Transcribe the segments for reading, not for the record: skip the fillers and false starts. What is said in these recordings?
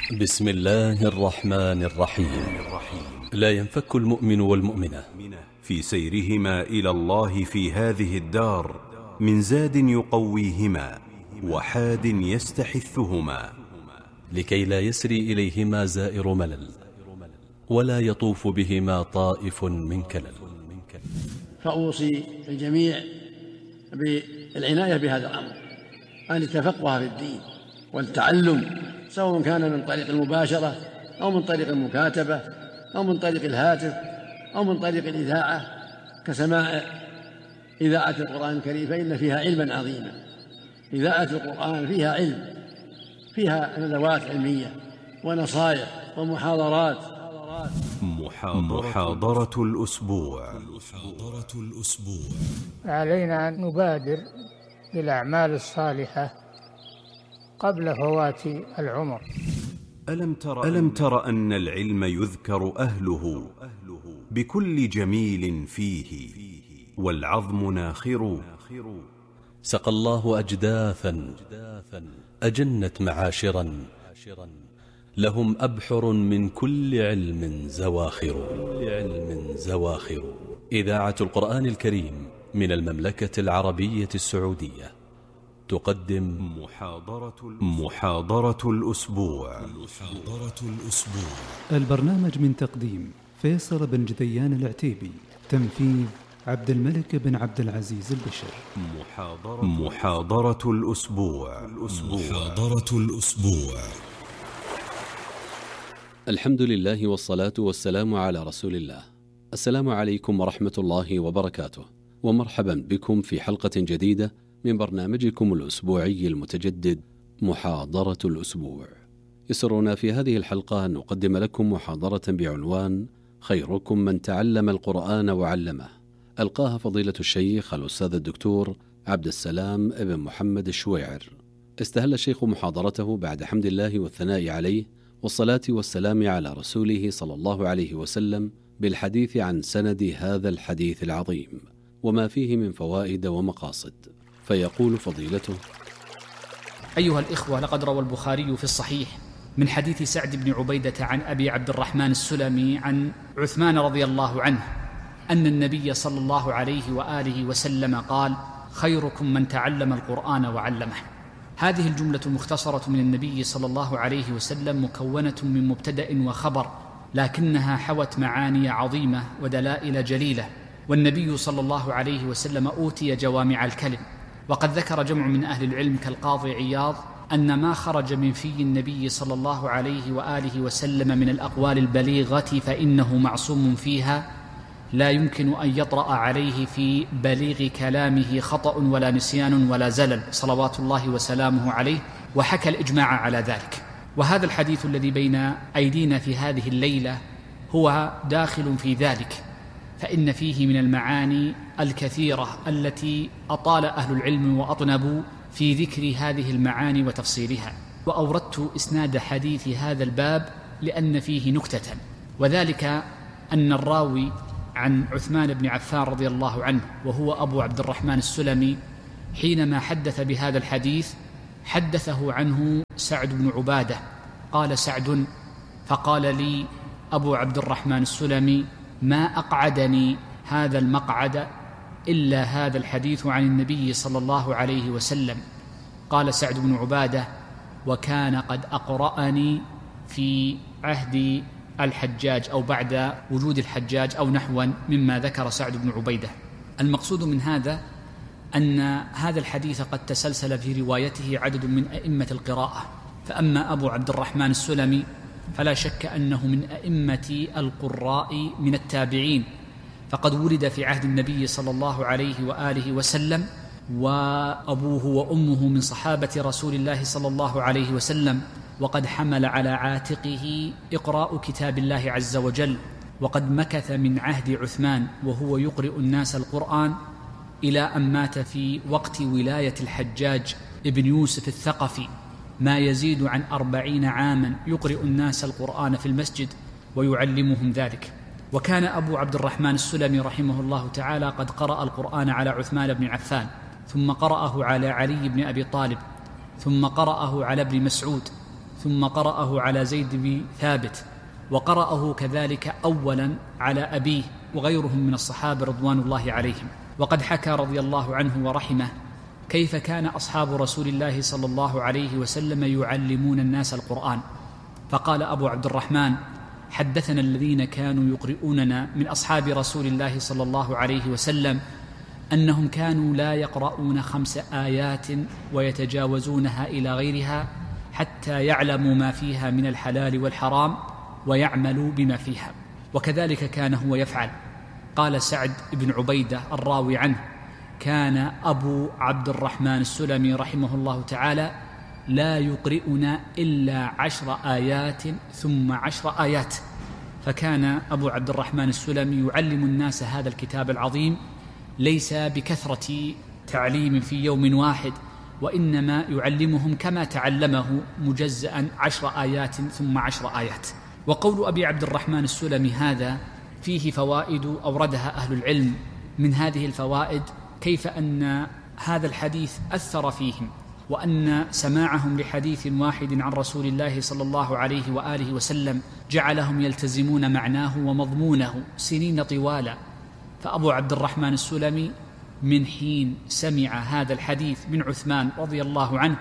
بسم الله الرحمن الرحيم. لا ينفك المؤمن والمؤمنة في سيرهما إلى الله في هذه الدار من زاد يقويهما وحاد يستحثهما، لكي لا يسري إليهما زائر ملل ولا يطوف بهما طائف من كلل. فأوصي الجميع بالعناية بهذا الأمر، أن يتفقه في الدين والتعلم، سواء كان من طريق المباشرة أو من طريق المكاتبة أو من طريق الهاتف أو من طريق الإذاعة كسماع إذاعة القرآن الكريم، فإن فيها علما عظيما. إذاعة القرآن فيها علم، فيها ندوات علمية ونصائح ومحاضرات. محاضرة الأسبوع. علينا أن نبادر بالأعمال الصالحة قبل فوات العمر. ألم تر أن العلم يذكر أهله بكل جميل فيه والعظم ناخر. سقى الله أجداثا أجنت معاشرا، لهم أبحر من كل علم زواخر. إذاعة القرآن الكريم من المملكة العربية السعودية تقدم محاضرة الأسبوع. البرنامج من تقديم فيصل بن جذيان العتيبي، تنفيذ عبد الملك بن عبد العزيز البشر. محاضرة الأسبوع. الحمد لله والصلاة والسلام على رسول الله. السلام عليكم ورحمة الله وبركاته، ومرحبا بكم في حلقة جديدة من برنامجكم الأسبوعي المتجدد محاضرة الأسبوع. يسرنا في هذه الحلقة أن نقدم لكم محاضرة بعنوان خيركم من تعلم القرآن وعلمه، ألقاها فضيلة الشيخ الأستاذ الدكتور عبد السلام ابن محمد الشويعر. استهل الشيخ محاضرته بعد حمد الله والثناء عليه والصلاة والسلام على رسوله صلى الله عليه وسلم بالحديث عن سند هذا الحديث العظيم وما فيه من فوائد ومقاصد، فيقول فضيلته: أيها الإخوة، لقد روى البخاري في الصحيح من حديث سعد بن عبيدة عن أبي عبد الرحمن السلمي عن عثمان رضي الله عنه أن النبي صلى الله عليه وآله وسلم قال: خيركم من تعلم القرآن وعلمه. هذه الجملة المختصرة من النبي صلى الله عليه وسلم مكونة من مبتدأ وخبر، لكنها حوت معاني عظيمة ودلائل جليلة، والنبي صلى الله عليه وسلم أوتي جوامع الكلم. وقد ذكر جمع من أهل العلم كالقاضي عياض أن ما خرج من في النبي صلى الله عليه وآله وسلم من الأقوال البليغة فإنه معصوم فيها، لا يمكن أن يطرأ عليه في بليغ كلامه خطأ ولا نسيان ولا زلل صلوات الله وسلامه عليه، وحكى الإجماع على ذلك. وهذا الحديث الذي بين أيدينا في هذه الليلة هو داخل في ذلك، فإن فيه من المعاني الكثيرة التي أطال أهل العلم وأطنبوا في ذكر هذه المعاني وتفصيلها. وأوردت إسناد حديث هذا الباب لأن فيه نكتة، وذلك أن الراوي عن عثمان بن عفان رضي الله عنه وهو أبو عبد الرحمن السلمي، حينما حدث بهذا الحديث حدثه عنه سعد بن عبادة. قال سعد: فقال لي أبو عبد الرحمن السلمي: ما أقعدني هذا المقعد إلا هذا الحديث عن النبي صلى الله عليه وسلم. قال سعد بن عبادة: وكان قد أقرأني في عهد الحجاج أو بعد وجود الحجاج أو نحوا مما ذكر سعد بن عبيدة. المقصود من هذا أن هذا الحديث قد تسلسل في روايته عدد من أئمة القراءة، فأما أبو عبد الرحمن السلمي فلا شك أنه من أئمة القراء من التابعين، فقد ولد في عهد النبي صلى الله عليه وآله وسلم، وأبوه وأمه من صحابة رسول الله صلى الله عليه وسلم، وقد حمل على عاتقه إقراء كتاب الله عز وجل، وقد مكث من عهد عثمان وهو يقرئ الناس القرآن إلى أن مات في وقت ولاية الحجاج ابن يوسف الثقفي ما يزيد عن 40 عاما يقرئ الناس القرآن في المسجد ويعلمهم ذلك. وكان أبو عبد الرحمن السلمي رحمه الله تعالى قد قرأ القرآن على عثمان بن عفان، ثم قرأه على علي بن أبي طالب، ثم قرأه على ابن مسعود، ثم قرأه على زيد بن ثابت، وقرأه كذلك أولا على أبيه وغيرهم من الصحابة رضوان الله عليهم. وقد حكى رضي الله عنه ورحمه كيف كان أصحاب رسول الله صلى الله عليه وسلم يعلمون الناس القرآن. فقال أبو عبد الرحمن: حدثنا الذين كانوا يقرؤوننا من أصحاب رسول الله صلى الله عليه وسلم أنهم كانوا لا يقرؤون 5 آيات ويتجاوزونها إلى غيرها حتى يعلموا ما فيها من الحلال والحرام ويعملوا بما فيها، وكذلك كان هو يفعل. قال سعد بن عبيدة الراوي عنه: كان أبو عبد الرحمن السلمي رحمه الله تعالى لا يقرئنا إلا 10 آيات ثم 10 آيات. فكان أبو عبد الرحمن السلمي يعلم الناس هذا الكتاب العظيم ليس بكثرة تعليم في يوم واحد، وإنما يعلمهم كما تعلمه مجزأ 10 آيات ثم 10 آيات. وقول أبي عبد الرحمن السلمي هذا فيه فوائد أوردها أهل العلم. من هذه الفوائد كيف أن هذا الحديث أثر فيهم، وأن سماعهم لحديث واحد عن رسول الله صلى الله عليه وآله وسلم جعلهم يلتزمون معناه ومضمونه سنين طوال. فأبو عبد الرحمن السلمي من حين سمع هذا الحديث من عثمان رضي الله عنه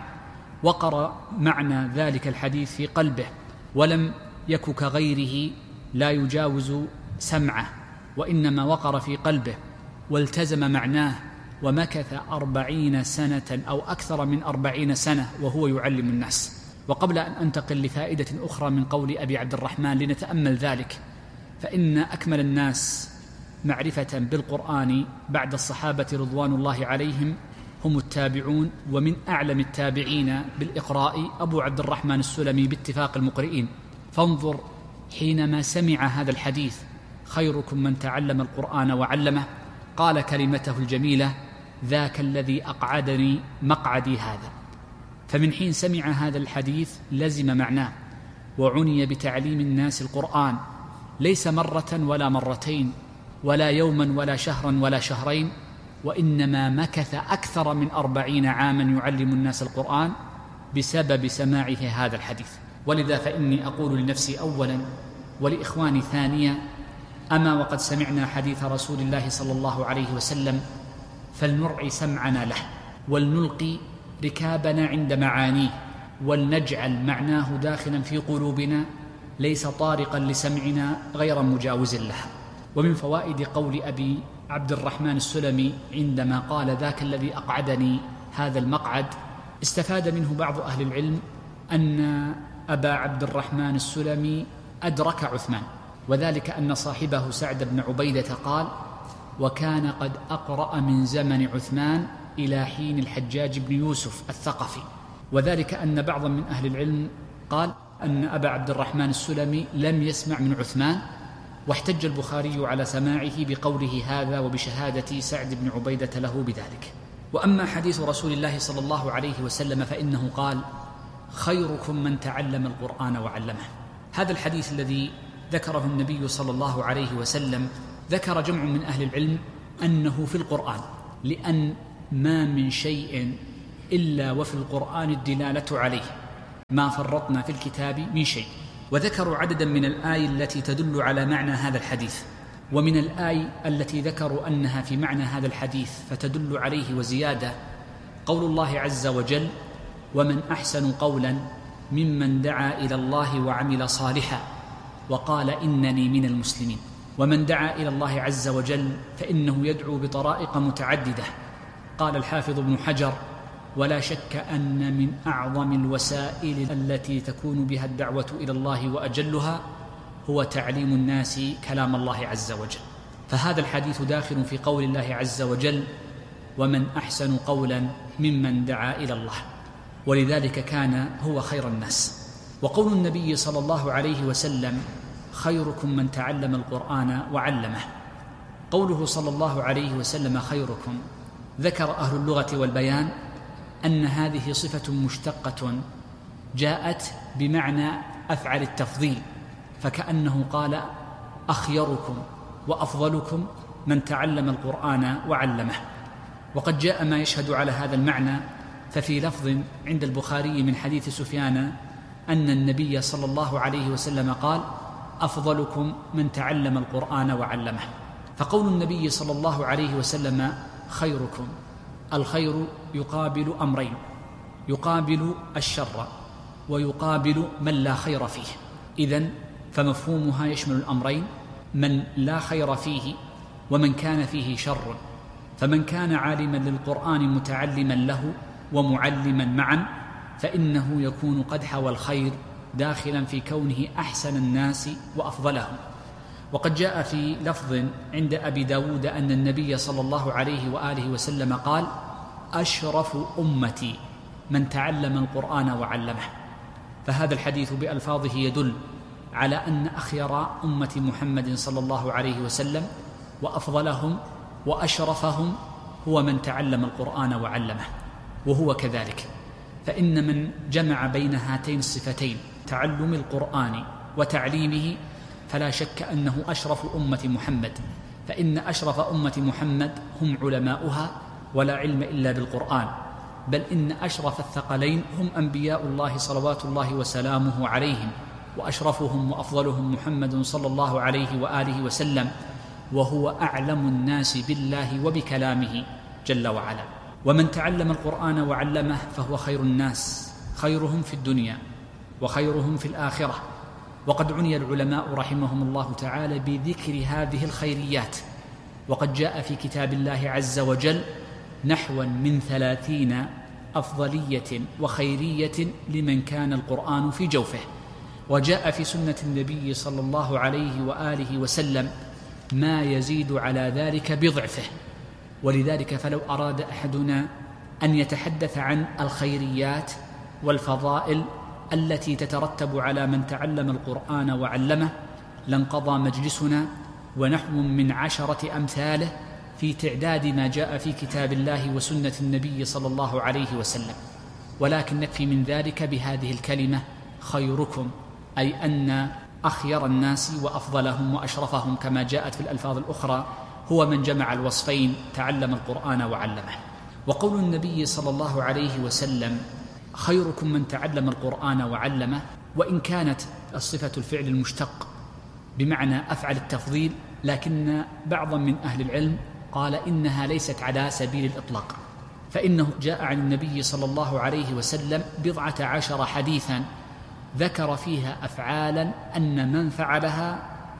وقر معنى ذلك الحديث في قلبه، ولم يك كغيره لا يجاوز سمعه، وإنما وقر في قلبه والتزم معناه، ومكث 40 سنة أو أكثر من 40 سنة وهو يعلم الناس. وقبل أن أنتقل لفائدة أخرى من قول أبي عبد الرحمن لنتأمل ذلك، فإن أكمل الناس معرفة بالقرآن بعد الصحابة رضوان الله عليهم هم التابعون، ومن أعلم التابعين بالإقراء أبو عبد الرحمن السلمي باتفاق المقرئين. فانظر حينما سمع هذا الحديث: خيركم من تعلم القرآن وعلمه، قال كلمته الجميلة: ذاك الذي أقعدني مقعدي هذا. فمن حين سمع هذا الحديث لزم معناه، وعني بتعليم الناس القرآن ليس مرة ولا مرتين ولا يوما ولا شهرا ولا شهرين، وإنما مكث أكثر من 40 عاما يعلم الناس القرآن بسبب سماعه هذا الحديث. ولذا فإني أقول لنفسي أولا ولإخواني ثانيا: أما وقد سمعنا حديث رسول الله صلى الله عليه وسلم فلنرعي سمعنا له، ولنلقي ركابنا عند معانيه، ولنجعل معناه داخلا في قلوبنا ليس طارقا لسمعنا غير مجاوز لها. ومن فوائد قول أبي عبد الرحمن السلمي عندما قال: ذاك الذي أقعدني هذا المقعد، استفاد منه بعض أهل العلم أن أبا عبد الرحمن السلمي أدرك عثمان، وذلك أن صاحبه سعد بن عبيدة قال: وكان قد أقرأ من زمن عثمان إلى حين الحجاج بن يوسف الثقفي. وذلك أن بعضا من أهل العلم قال أن أبا عبد الرحمن السلمي لم يسمع من عثمان، واحتج البخاري على سماعه بقوله هذا وبشهادة سعد بن عبيدة له بذلك. وأما حديث رسول الله صلى الله عليه وسلم فإنه قال: خيركم من تعلم القرآن وعلمه. هذا الحديث الذي ذكره النبي صلى الله عليه وسلم ذكر جمع من أهل العلم أنه في القرآن، لأن ما من شيء إلا وفي القرآن الدلالة عليه، ما فرطنا في الكتاب من شيء. وذكروا عددا من الآي التي تدل على معنى هذا الحديث. ومن الآي التي ذكروا أنها في معنى هذا الحديث فتدل عليه وزيادة قول الله عز وجل: ومن أحسن قولا ممن دعا إلى الله وعمل صالحا وقال إنني من المسلمين. ومن دعا إلى الله عز وجل فإنه يدعو بطرائق متعددة. قال الحافظ ابن حجر: ولا شك أن من أعظم الوسائل التي تكون بها الدعوة إلى الله وأجلها هو تعليم الناس كلام الله عز وجل. فهذا الحديث داخل في قول الله عز وجل: ومن أحسن قولا ممن دعا إلى الله، ولذلك كان هو خير الناس. وقول النبي صلى الله عليه وسلم: خيركم من تعلم القرآن وعلمه، قوله صلى الله عليه وسلم خيركم، ذكر أهل اللغة والبيان أن هذه صفة مشتقة جاءت بمعنى أفعل التفضيل، فكأنه قال: أخيركم وأفضلكم من تعلم القرآن وعلمه. وقد جاء ما يشهد على هذا المعنى، ففي لفظ عند البخاري من حديث سفيان أن النبي صلى الله عليه وسلم قال: أفضلكم من تعلم القرآن وعلمه. فقول النبي صلى الله عليه وسلم خيركم، الخير يقابل أمرين: يقابل الشر ويقابل من لا خير فيه. إذن فمفهومها يشمل الأمرين: من لا خير فيه ومن كان فيه شر. فمن كان عالما للقرآن متعلما له ومعلما معا فإنه يكون قد حوى الخير داخلا في كونه أحسن الناس وأفضلهم. وقد جاء في لفظ عند أبي داود أن النبي صلى الله عليه وآله وسلم قال: أشرف أمتي من تعلم القرآن وعلمه. فهذا الحديث بألفاظه يدل على أن أخير أمة محمد صلى الله عليه وسلم وأفضلهم وأشرفهم هو من تعلم القرآن وعلمه. وهو كذلك، فإن من جمع بين هاتين الصفتين، تعلم القرآن وتعليمه، فلا شك أنه أشرف أمة محمد. فإن أشرف أمة محمد هم علماؤها، ولا علم إلا بالقرآن. بل إن أشرف الثقلين هم أنبياء الله صلوات الله وسلامه عليهم، وأشرفهم وأفضلهم محمد صلى الله عليه وآله وسلم، وهو أعلم الناس بالله وبكلامه جل وعلا. ومن تعلم القرآن وعلمه فهو خير الناس، خيرهم في الدنيا وخيرهم في الآخرة. وقد عني العلماء رحمهم الله تعالى بذكر هذه الخيريات، وقد جاء في كتاب الله عز وجل نحو من 30 أفضلية وخيرية لمن كان القرآن في جوفه. وجاء في سنة النبي صلى الله عليه وآله وسلم ما يزيد على ذلك بضعفه. ولذلك فلو أراد أحدنا أن يتحدث عن الخيريات والفضائل التي تترتب على من تعلم القرآن وعلمه لانقضى مجلسنا ونحو من 10 أمثاله في تعداد ما جاء في كتاب الله وسنة النبي صلى الله عليه وسلم. ولكن نكفي من ذلك بهذه الكلمة: خيركم، أي أن أخير الناس وأفضلهم وأشرفهم كما جاءت في الألفاظ الأخرى هو من جمع الوصفين: تعلم القرآن وعلمه. وقول النبي صلى الله عليه وسلم: خيركم من تعلم القرآن وعلمه، وإن كانت الصفة الفعل المشتق بمعنى أفعل التفضيل، لكن بعضا من أهل العلم قال إنها ليست على سبيل الإطلاق، فإنه جاء عن النبي صلى الله عليه وسلم 14 حديثا ذكر فيها أفعالا أن من فعلها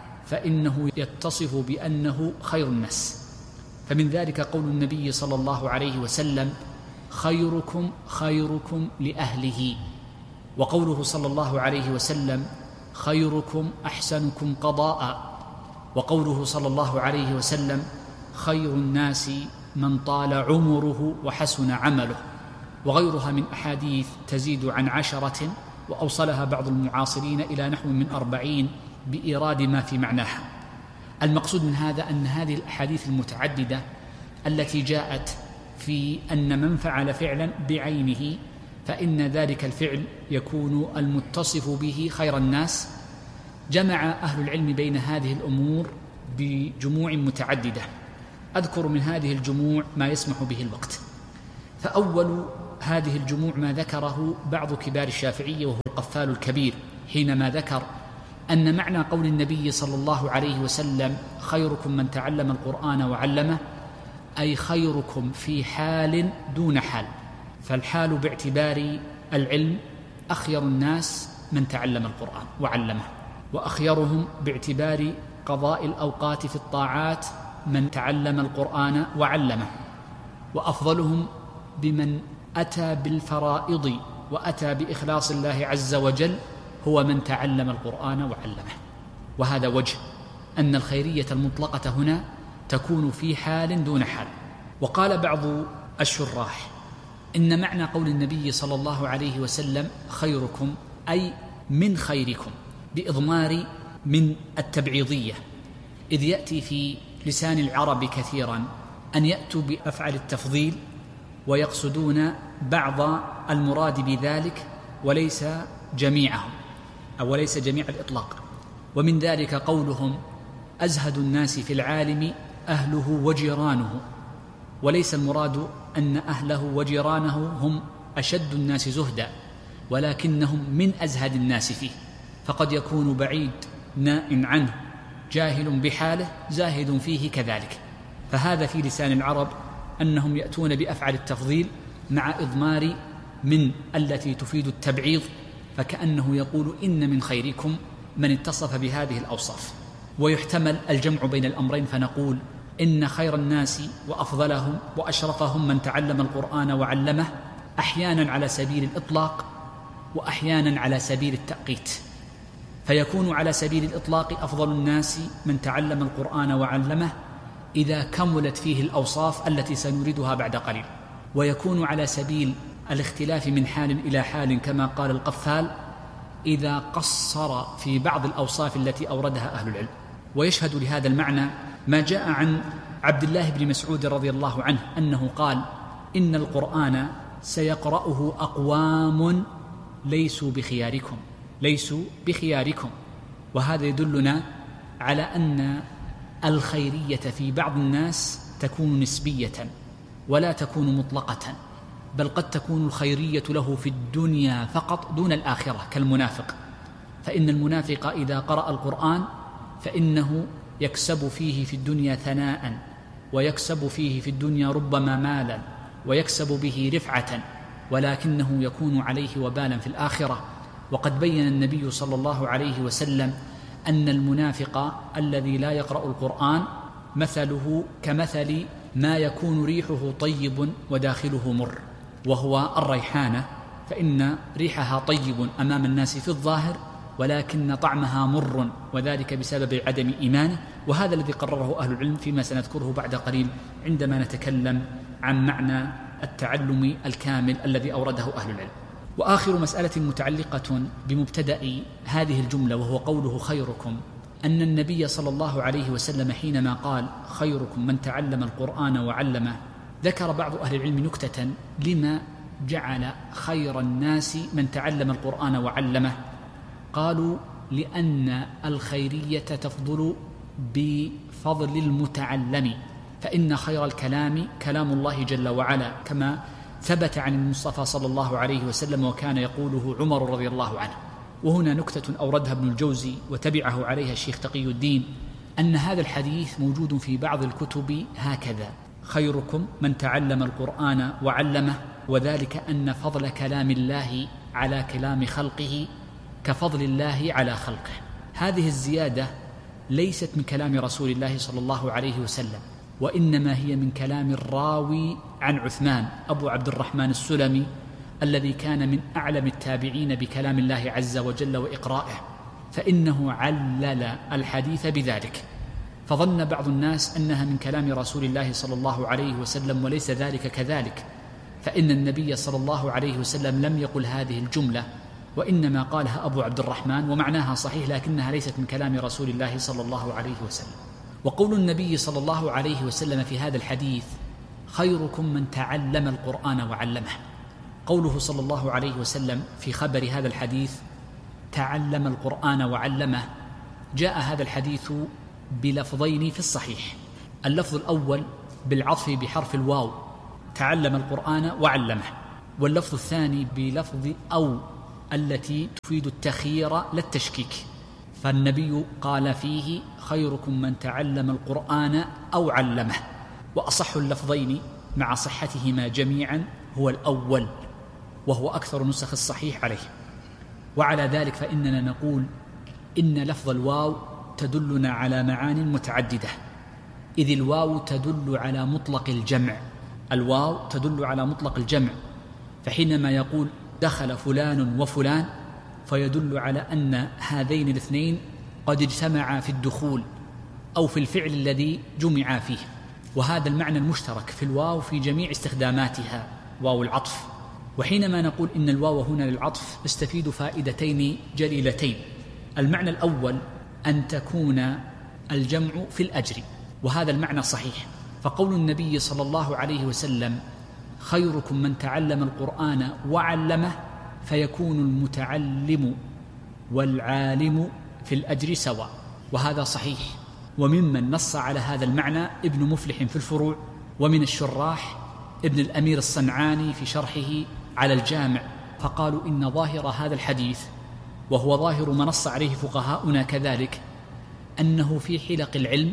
فإنه يتصف بأنه خير الناس. فمن ذلك قول النبي صلى الله عليه وسلم: خيركم خيركم لأهله. وقوله صلى الله عليه وسلم: خيركم أحسنكم قضاء. وقوله صلى الله عليه وسلم: خير الناس من طال عمره وحسن عمله. وغيرها من أحاديث تزيد عن 10، وأوصلها بعض المعاصرين إلى نحو من 40 بإيراد ما في معناها. المقصود من هذا أن هذه الأحاديث المتعددة التي جاءت في أن من فعل فعلا بعينه فإن ذلك الفعل يكون المتصف به خير الناس، جمع أهل العلم بين هذه الأمور بجموع متعددة. أذكر من هذه الجموع ما يسمح به الوقت. فأول هذه الجموع ما ذكره بعض كبار الشافعية وهو القفال الكبير، حينما ذكر أن معنى قول النبي صلى الله عليه وسلم: خيركم من تعلم القرآن وعلمه، أي خيركم في حال دون حال. فالحال باعتبار العلم أخير الناس من تعلم القرآن وعلمه، وأخيرهم باعتبار قضاء الأوقات في الطاعات من تعلم القرآن وعلمه، وأفضلهم بمن أتى بالفرائض وأتى بإخلاص الله عز وجل هو من تعلم القرآن وعلمه. وهذا وجه أن الخيرية المطلقة هنا تكون في حال دون حال. وقال بعض الشراح إن معنى قول النبي صلى الله عليه وسلم: خيركم، أي من خيركم، بإضمار من التبعيضية، إذ يأتي في لسان العرب كثيرا أن يأتوا بأفعال التفضيل ويقصدون بعض المراد بذلك وليس جميعهم، أو وليس جميع الإطلاق. ومن ذلك قولهم: أزهد الناس في العالم أهله وجيرانه، وليس المراد أن أهله وجيرانه هم أشد الناس زهدا، ولكنهم من أزهد الناس فيه، فقد يكون بعيد ناء عنه جاهل بحاله زاهد فيه كذلك. فهذا في لسان العرب أنهم يأتون بأفعل التفضيل مع إضمار من التي تفيد التبعيض، فكأنه يقول إن من خيركم من اتصف بهذه الأوصاف. ويحتمل الجمع بين الأمرين فنقول إن خير الناس وأفضلهم وأشرفهم من تعلم القرآن وعلمه، أحيانا على سبيل الإطلاق وأحيانا على سبيل التأقيت. فيكون على سبيل الإطلاق أفضل الناس من تعلم القرآن وعلمه إذا كملت فيه الأوصاف التي سنوردها بعد قليل، ويكون على سبيل الاختلاف من حال إلى حال كما قال القفال إذا قصر في بعض الأوصاف التي أوردها أهل العلم. ويشهد لهذا المعنى ما جاء عن عبد الله بن مسعود رضي الله عنه أنه قال إن القرآن سيقرأه أقوام ليسوا بخياركم. وهذا يدلنا على أن الخيرية في بعض الناس تكون نسبية ولا تكون مطلقة، بل قد تكون الخيرية له في الدنيا فقط دون الآخرة، كالمنافق. فإن المنافق إذا قرأ القرآن فإنه يكسب فيه في الدنيا ثناء، ويكسب فيه في الدنيا ربما مالا، ويكسب به رفعة، ولكنه يكون عليه وبالا في الآخرة. وقد بين النبي صلى الله عليه وسلم أن المنافق الذي لا يقرأ القرآن مثله كمثل ما يكون ريحه طيب وداخله مر، وهو الريحانة، فإن ريحها طيب أمام الناس في الظاهر ولكن طعمها مر، وذلك بسبب عدم إيمانه. وهذا الذي قرره أهل العلم فيما سنذكره بعد قليل عندما نتكلم عن معنى التعلم الكامل الذي أورده أهل العلم. وآخر مسألة متعلقة بمبتدأ هذه الجملة وهو قوله خيركم، أن النبي صلى الله عليه وسلم حينما قال خيركم من تعلم القرآن وعلمه، ذكر بعض أهل العلم نكتة لما جعل خير الناس من تعلم القرآن وعلمه. قالوا لأن الخيرية تفضل بفضل المتعلم، فإن خير الكلام كلام الله جل وعلا كما ثبت عن المصطفى صلى الله عليه وسلم وكان يقوله عمر رضي الله عنه. وهنا نكتة أوردها ابن الجوزي وتبعه عليها الشيخ تقي الدين، أن هذا الحديث موجود في بعض الكتب هكذا: خيركم من تعلم القرآن وعلمه، وذلك أن فضل كلام الله على كلام خلقه كفضل الله على خلقه. هذه الزيادة ليست من كلام رسول الله صلى الله عليه وسلم، وإنما هي من كلام الراوي عن عثمان أبو عبد الرحمن السلمي الذي كان من أعلم التابعين بكلام الله عز وجل وإقرائه، فإنه علل الحديث بذلك، فظن بعض الناس أنها من كلام رسول الله صلى الله عليه وسلم، وليس ذلك كذلك، فإن النبي صلى الله عليه وسلم لم يقل هذه الجملة، وإنما قالها أبو عبد الرحمن، ومعناها صحيح لكنها ليست من كلام رسول الله صلى الله عليه وسلم. وقول النبي صلى الله عليه وسلم في هذا الحديث خيركم من تعلم القرآن وعلمه، قوله صلى الله عليه وسلم في خبر هذا الحديث تعلم القرآن وعلمه، جاء هذا الحديث بلفظين في الصحيح. اللفظ الأول بالعطف بحرف الواو تعلم القرآن وعلمه، واللفظ الثاني بلفظ أو التي تفيد التخيير لا التشكيك، فالنبي قال فيه خيركم من تعلم القرآن أو علمه. وأصح اللفظين مع صحتهما جميعا هو الأول، وهو أكثر نسخ الصحيح عليه. وعلى ذلك فإننا نقول إن لفظ الواو تدلنا على معان متعددة، إذ الواو تدل على مطلق الجمع، الواو تدل على مطلق الجمع، فحينما يقول دخل فلان وفلان فيدل على أن هذين الاثنين قد اجتمعا في الدخول أو في الفعل الذي جمعا فيه، وهذا المعنى المشترك في الواو في جميع استخداماتها، واو العطف. وحينما نقول إن الواو هنا للعطف استفيد فائدتين جليلتين. المعنى الأول أن تكون الجمع في الأجر، وهذا المعنى صحيح، فقول النبي صلى الله عليه وسلم خيركم من تعلم القرآن وعلمه، فيكون المتعلم والعالم في الأجر سواء، وهذا صحيح. وممن نص على هذا المعنى ابن مفلح في الفروع، ومن الشراح ابن الأمير الصنعاني في شرحه على الجامع فقالوا إن ظاهر هذا الحديث، وهو ظاهر ما نص عليه فقهاؤنا كذلك، أنه في حلق العلم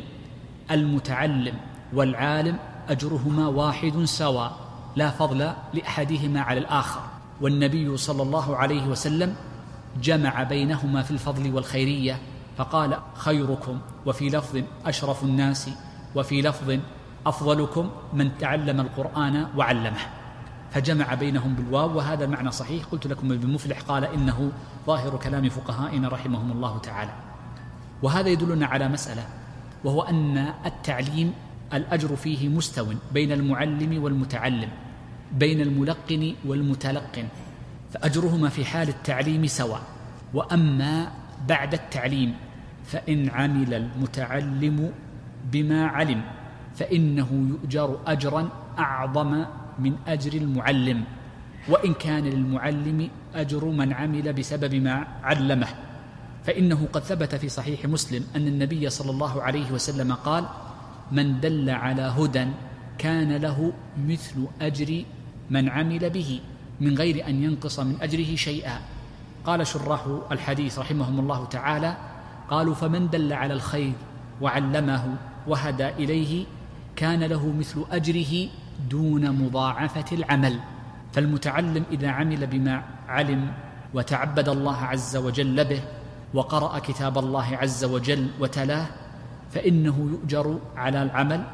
المتعلم والعالم أجرهما واحد سواء، لا فضل لأحدهما على الآخر. والنبي صلى الله عليه وسلم جمع بينهما في الفضل والخيرية، فقال خيركم، وفي لفظ أشرف الناس، وفي لفظ أفضلكم من تعلم القرآن وعلمه، فجمع بينهم بالواو، وهذا المعنى صحيح. قلت لكم ابن مفلح قال إنه ظاهر كلام فقهائنا رحمهم الله تعالى. وهذا يدلنا على مسألة، وهو أن التعليم الأجر فيه مستو بين المعلم والمتعلم، بين الملقن والمتلقن، فأجرهما في حال التعليم سواء. وأما بعد التعليم فإن عمل المتعلم بما علم فإنه يؤجر أجرا أعظم من أجر المعلم، وإن كان للمعلم أجر من عمل بسبب ما علمه، فإنه قد ثبت في صحيح مسلم أن النبي صلى الله عليه وسلم قال: من دل على هدى كان له مثل أجر من عمل به من غير أن ينقص من أجره شيئا. قال شراح الحديث رحمهم الله تعالى: قالوا فمن دل على الخير وعلمه وهدى إليه كان له مثل أجره دون مضاعفة العمل. فالمتعلم إذا عمل بما علم وتعبد الله عز وجل به وقرأ كتاب الله عز وجل وتلاه فإنه يؤجر على العمل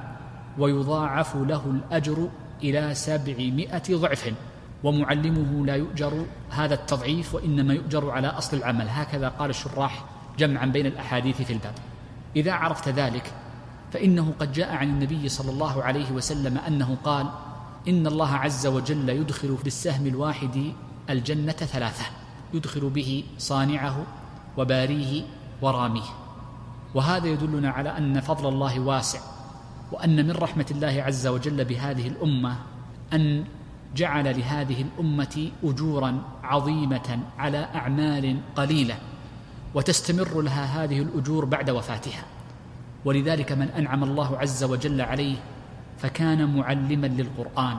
ويضاعف له الأجر إلى 700 ضعف، ومعلمه لا يؤجر هذا التضعيف وإنما يؤجر على أصل العمل. هكذا قال الشراح جمعا بين الأحاديث في الباب. إذا عرفت ذلك فإنه قد جاء عن النبي صلى الله عليه وسلم أنه قال: إن الله عز وجل يدخل بالسهم الواحد الجنة 3، يدخل به صانعه وباريه وراميه. وهذا يدلنا على أن فضل الله واسع، وأن من رحمة الله عز وجل بهذه الأمة أن جعل لهذه الأمة أجورا عظيمة على أعمال قليلة، وتستمر لها هذه الأجور بعد وفاتها. ولذلك من أنعم الله عز وجل عليه فكان معلما للقرآن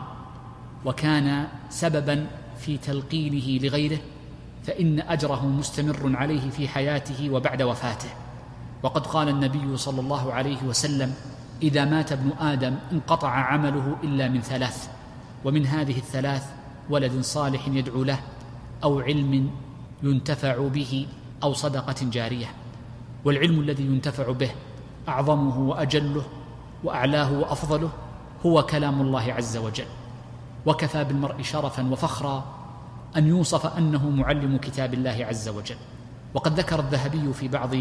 وكان سببا في تلقينه لغيره، فإن أجره مستمر عليه في حياته وبعد وفاته. وقد قال النبي صلى الله عليه وسلم: إذا مات ابن آدم انقطع عمله إلا من 3، ومن هذه ال3 ولد صالح يدعو له، أو علم ينتفع به، أو صدقة جارية. والعلم الذي ينتفع به أعظمه وأجله وأعلاه وأفضله هو كلام الله عز وجل، وكفى بالمرء شرفا وفخرا أن يوصف أنه معلم كتاب الله عز وجل. وقد ذكر الذهبي في بعض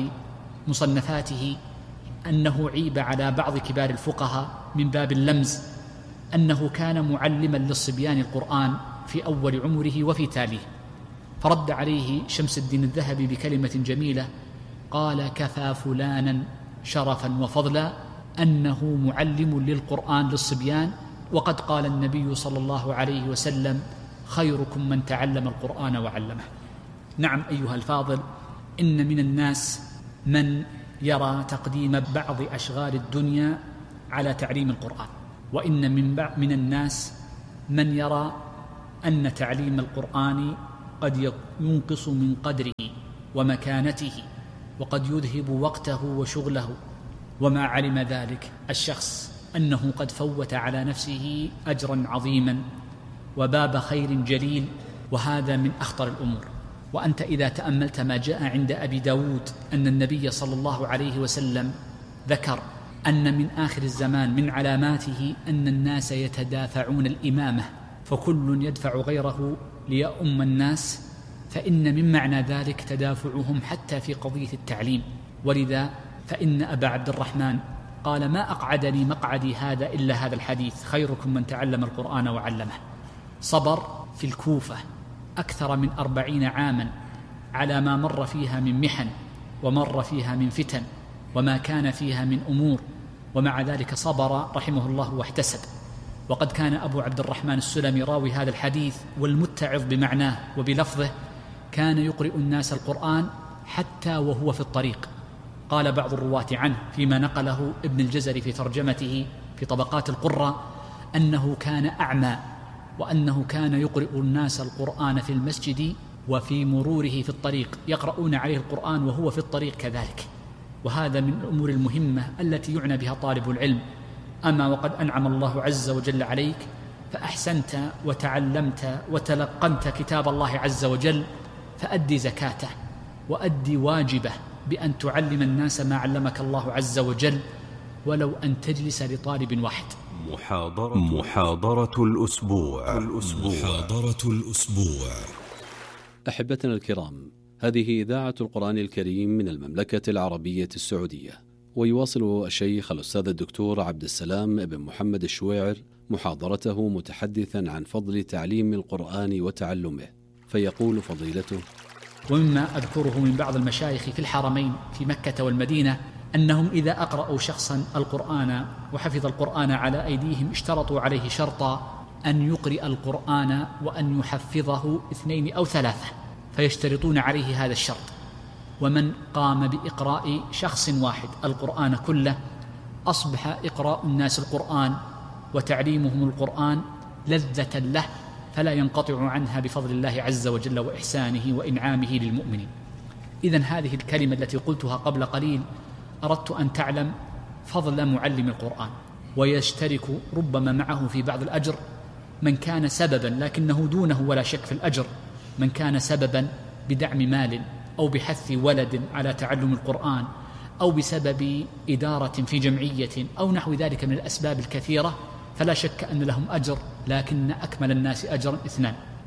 مصنفاته أنه عيب على بعض كبار الفقهاء من باب اللمز أنه كان معلما للصبيان القرآن في أول عمره وفي تاليه، فرد عليه شمس الدين الذهبي بكلمة جميلة، قال: كفى فلانا شرفا وفضلا أنه معلم للقرآن للصبيان، وقد قال النبي صلى الله عليه وسلم: خيركم من تعلم القرآن وعلمه. نعم أيها الفاضل، إن من الناس من يرى تقديم بعض أشغال الدنيا على تعليم القرآن، وإن من الناس من يرى أن تعليم القرآن قد ينقص من قدره ومكانته، وقد يذهب وقته وشغله، وما علم ذلك الشخص أنه قد فوت على نفسه أجرا عظيما وباب خير جليل، وهذا من أخطر الأمور. وأنت إذا تأملت ما جاء عند أبي داود أن النبي صلى الله عليه وسلم ذكر أن من آخر الزمان من علاماته أن الناس يتدافعون الإمامة، فكل يدفع غيره ليؤم الناس، فإن من معنى ذلك تدافعهم حتى في قضية التعليم. ولذا فإن أبا عبد الرحمن قال: ما أقعدني مقعدي هذا إلا هذا الحديث: خيركم من تعلم القرآن وعلمه. صبر في الكوفة أكثر من 40 عاما على ما مر فيها من محن ومر فيها من فتن وما كان فيها من أمور، ومع ذلك صبر رحمه الله واحتسب. وقد كان أبو عبد الرحمن السلمي راوي هذا الحديث والمتعظ بمعناه وبلفظه كان يقرئ الناس القرآن حتى وهو في الطريق. قال بعض الرواة عنه فيما نقله ابن الجزري في ترجمته في طبقات القراء أنه كان أعمى وأنه كان يقرئ الناس القرآن في المسجد وفي مروره في الطريق، يقرؤون عليه القرآن وهو في الطريق كذلك. وهذا من الأمور المهمة التي يعنى بها طالب العلم. أما وقد أنعم الله عز وجل عليك فأحسنت وتعلمت وتلقنت كتاب الله عز وجل، فأدي زكاته وأدي واجبه بأن تعلم الناس ما علمك الله عز وجل، ولو أن تجلس لطالب واحد. محاضرة الأسبوع. أحبتنا الكرام، هذه إذاعة القرآن الكريم من المملكة العربية السعودية، ويواصل الشيخ الأستاذ الدكتور عبد السلام بن محمد الشويعر محاضرته متحدثا عن فضل تعليم القرآن وتعلمه، فيقول فضيلته: ومما أذكره من بعض المشايخ في الحرمين في مكة والمدينة أنهم إذا أقرأوا شخصا القرآن وحفظ القرآن على أيديهم اشترطوا عليه شرطا أن يقرئ القرآن وأن يحفظه 2 أو 3، فيشترطون عليه هذا الشرط. ومن قام بإقراء شخص واحد القرآن كله أصبح إقراء الناس القرآن وتعليمهم القرآن لذة له، فلا ينقطع عنها بفضل الله عز وجل وإحسانه وإنعامه للمؤمنين. إذن هذه الكلمة التي قلتها قبل قليل أردت أن تعلم فضل معلم القرآن، ويشترك ربما معه في بعض الأجر من كان سببا، لكنه دونه ولا شك في الأجر، من كان سببا بدعم مال أو بحث ولد على تعلم القرآن أو بسبب إدارة في جمعية أو نحو ذلك من الأسباب الكثيرة، فلا شك أن لهم أجر. لكن أكمل الناس أجرا 2،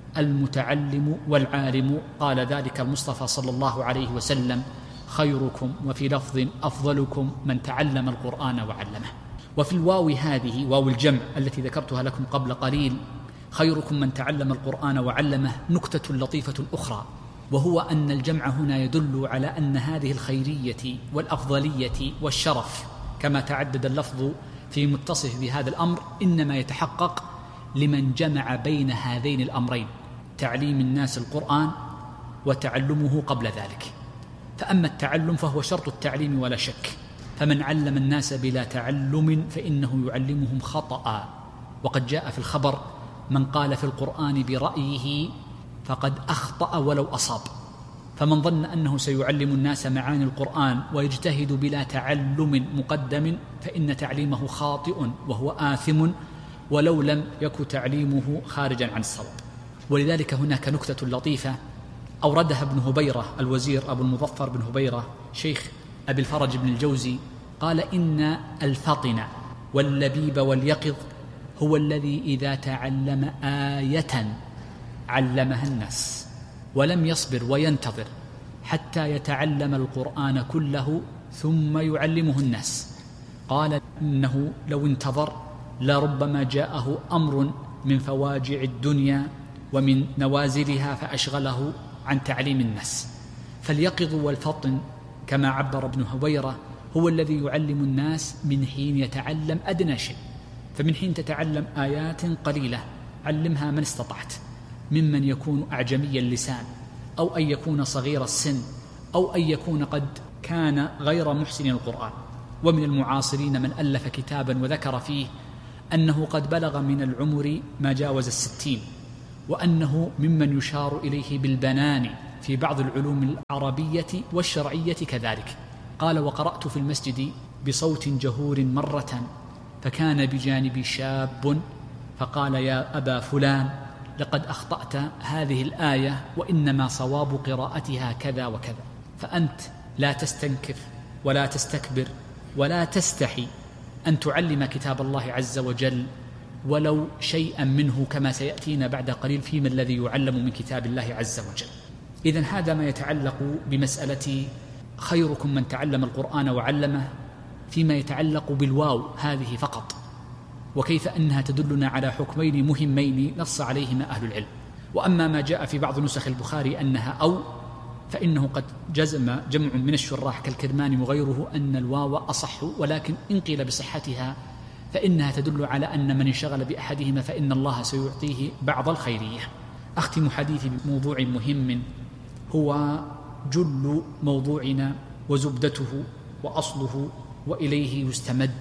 المتعلم والعالم. قال ذلك المصطفى صلى الله عليه وسلم: خيركم، وفي لفظ أفضلكم، من تعلم القرآن وعلمه. وفي الواو هذه واو الجمع التي ذكرتها لكم قبل قليل، خيركم من تعلم القرآن وعلمه، نكتة لطيفة أخرى، وهو أن الجمع هنا يدل على أن هذه الخيرية والأفضلية والشرف كما تعدد اللفظ في متصف بهذا الأمر إنما يتحقق لمن جمع بين هذين الأمرين، تعليم الناس القرآن وتعلمه قبل ذلك. فأما التعلم فهو شرط التعليم ولا شك، فمن علم الناس بلا تعلم فإنه يعلمهم خطأ. وقد جاء في الخبر: من قال في القرآن برأيه فقد أخطأ ولو أصاب. فمن ظن أنه سيعلم الناس معاني القرآن ويجتهد بلا تعلم مقدم فإن تعليمه خاطئ وهو آثم، ولو لم يكن تعليمه خارجا عن الصواب. ولذلك هناك نكتة لطيفة أوردها ابن هبيرة الوزير أبو المظفر بن هبيرة شيخ أبي الفرج بن الجوزي، قال: إن الفطن واللبيب واليقظ هو الذي إذا تعلم آية علمها الناس ولم يصبر وينتظر حتى يتعلم القرآن كله ثم يعلمه الناس. قال: إنه لو انتظر لربما جاءه أمر من فواجع الدنيا ومن نوازلها فأشغله عن تعليم الناس. فاليقظ والفطن كما عبر ابن هبيرة هو الذي يعلم الناس من حين يتعلم أدنى شيء. فمن حين تتعلم آيات قليلة علمها من استطعت، ممن يكون أعجمي اللسان أو أن يكون صغير السن أو أن يكون قد كان غير محسن القرآن. ومن المعاصرين من ألف كتابا وذكر فيه أنه قد بلغ من العمر ما جاوز 60، وأنه ممن يشار إليه بالبنان في بعض العلوم العربية والشرعية كذلك. قال: وقرأت في المسجد بصوت جهور مرة، فكان بجانبي شاب فقال: يا أبا فلان، لقد أخطأت هذه الآية وإنما صواب قراءتها كذا وكذا. فأنت لا تستنكف ولا تستكبر ولا تستحي أن تعلم كتاب الله عز وجل ولو شيئا منه، كما سيأتينا بعد قليل فيما الذي يعلم من كتاب الله عز وجل. إذن هذا ما يتعلق بمسألة خيركم من تعلم القرآن وعلمه، فيما يتعلق بالواو هذه فقط، وكيف أنها تدلنا على حكمين مهمين نص عليهما أهل العلم. وأما ما جاء في بعض نسخ البخاري أنها أو، فإنه قد جزم جمع من الشراح كالكرماني وغيره أن الواو أصح، ولكن إن قيل بصحتها فإنها تدل على أن من انشغل بأحدهما فإن الله سيعطيه بعض الخيرية. أختم حديثي بموضوع مهم هو جل موضوعنا وزبدته وأصله وإليه يستمد،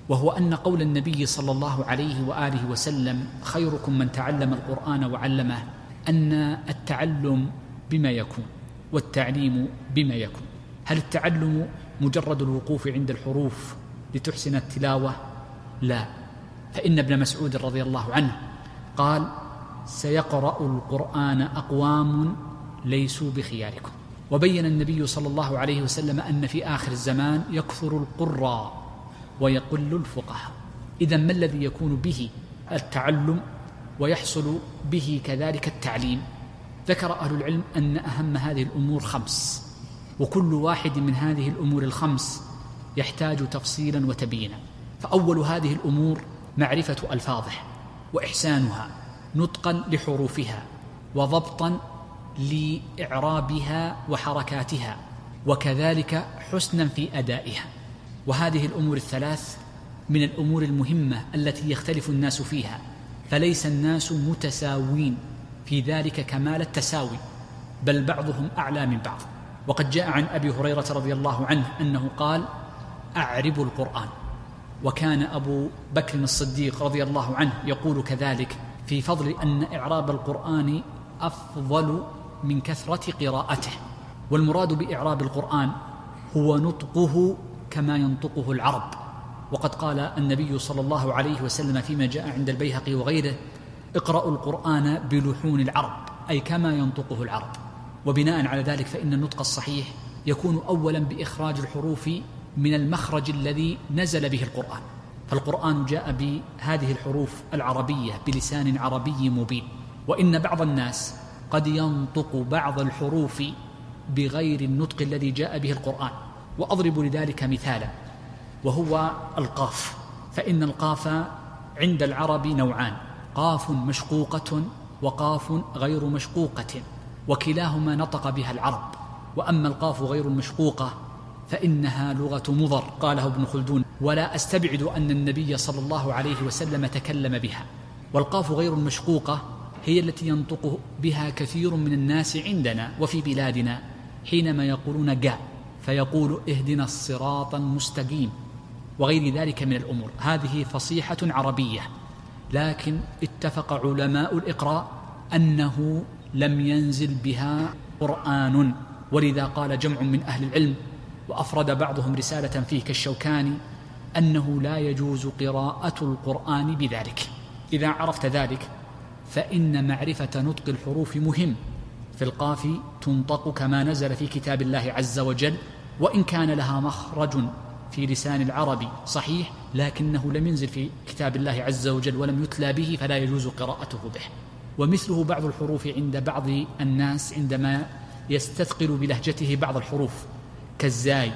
وهو أن قول النبي صلى الله عليه وآله وسلم خيركم من تعلم القرآن وعلمه، أن التعلم بما يكون والتعليم بما يكون. هل التعلم مجرد الوقوف عند الحروف لتحسن التلاوة؟ لا، فإن ابن مسعود رضي الله عنه قال سيقرأ القرآن أقوام ليسوا بخياركم. وبين النبي صلى الله عليه وسلم أن في آخر الزمان يكثر القراء ويقل الفقهاء. إذن ما الذي يكون به التعلم ويحصل به كذلك التعليم؟ ذكر أهل العلم أن أهم هذه الأمور 5، وكل واحد من هذه الأمور ال5 يحتاج تفصيلا وتبيينا. فأول هذه الأمور معرفة ألفاظه وإحسانها نطقا لحروفها وضبطا لإعرابها وحركاتها، وكذلك حسنا في أدائها. وهذه الأمور ال3 من الأمور المهمة التي يختلف الناس فيها، فليس الناس متساوين في ذلك كمال التساوي، بل بعضهم أعلى من بعض. وقد جاء عن أبي هريرة رضي الله عنه أنه قال أعربوا القرآن، وكان أبو بكر الصديق رضي الله عنه يقول كذلك في فضل أن إعراب القرآن أفضل من كثرة قراءته. والمراد بإعراب القرآن هو نطقه كما ينطقه العرب. وقد قال النبي صلى الله عليه وسلم فيما جاء عند البيهقي وغيره اقرأوا القرآن بلحون العرب، أي كما ينطقه العرب. وبناء على ذلك فإن النطق الصحيح يكون أولا بإخراج الحروف من المخرج الذي نزل به القرآن. فالقرآن جاء بهذه الحروف العربية بلسان عربي مبين، وإن بعض الناس قد ينطق بعض الحروف بغير النطق الذي جاء به القرآن. وأضرب لذلك مثالا، وهو القاف. فإن القاف عند العرب نوعان، قاف مشقوقة وقاف غير مشقوقة، وكلاهما نطق بها العرب. وأما القاف غير المشقوقة فإنها لغة مضر، قاله ابن خلدون، ولا أستبعد أن النبي صلى الله عليه وسلم تكلم بها. والقاف غير المشقوقة هي التي ينطق بها كثير من الناس عندنا وفي بلادنا حينما يقولون جاء، فيقول اهدنا الصراط المستقيم وغير ذلك من الأمور. هذه فصيحة عربية، لكن اتفق علماء الإقراء أنه لم ينزل بها قرآن. ولذا قال جمع من أهل العلم، وأفرد بعضهم رسالة فيه كالشوكاني، أنه لا يجوز قراءة القرآن بذلك. إذا عرفت ذلك فإن معرفة نطق الحروف مهم. في القاف تنطق كما نزل في كتاب الله عز وجل، وإن كان لها مخرج في لسان العرب صحيح، لكنه لم ينزل في كتاب الله عز وجل ولم يتلى به، فلا يجوز قراءته به. ومثله بعض الحروف عند بعض الناس عندما يستثقل بلهجته بعض الحروف كالزاي